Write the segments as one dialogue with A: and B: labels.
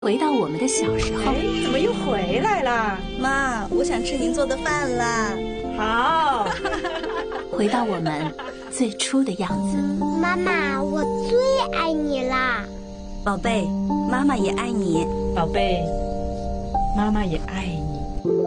A: 回到我们的小时候。
B: 怎么又回来了？
C: 妈，我想吃您做的饭啦。
B: 好。
A: 回到我们最初的样子。
D: 妈妈，我最爱你啦。
C: 宝贝，妈妈也爱你。
B: 宝贝，妈妈也爱你。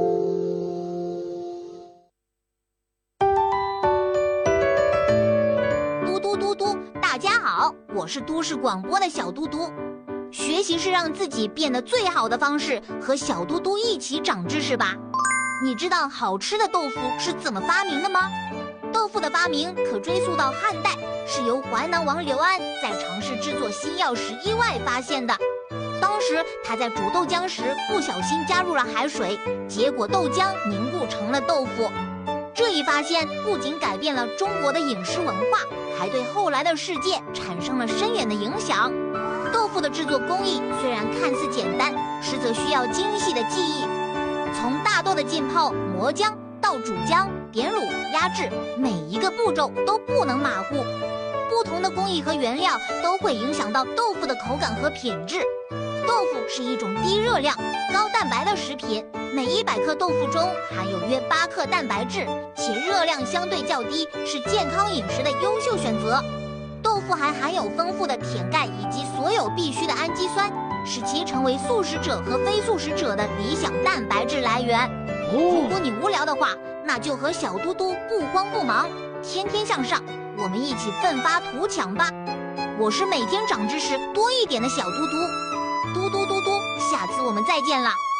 E: 嘟嘟嘟嘟，大家好，我是都市广播的小嘟嘟。学习是让自己变得最好的方式，和小嘟嘟一起长知识吧。你知道好吃的豆腐是怎么发明的吗？豆腐的发明可追溯到汉代，是由淮南王刘安在尝试制作新药时意外发现的。当时他在煮豆浆时不小心加入了海水，结果豆浆凝固成了豆腐。这一发现不仅改变了中国的饮食文化，还对后来的世界产生了深远的影响。豆腐的制作工艺虽然看似简单，实则需要精细的技艺。从大豆的浸泡、磨浆到煮浆、点卤、压制，每一个步骤都不能马虎。不同的工艺和原料都会影响到豆腐的口感和品质。豆腐是一种低热量、高蛋白的食品，每100克豆腐中含有约8克蛋白质，且热量相对较低，是健康饮食的优秀选择。豆腐还含有丰富的铁钙以及所有必需的氨基酸，使其成为素食者和非素食者的理想蛋白质来源。如果你无聊的话，那就和小嘟嘟不慌不忙，天天向上，我们一起奋发图强吧。我是每天长知识多一点的小嘟嘟，嘟嘟嘟嘟，下次我们再见啦。